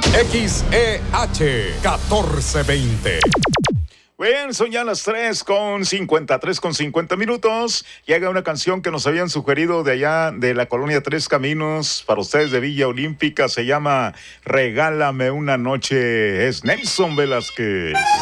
XEH 1420. Bien, son ya las 3:50 minutos. Llega una canción que nos habían sugerido de allá de la colonia Tres Caminos para ustedes de Villa Olímpica. Se llama Regálame una noche. Es Nelson Velázquez.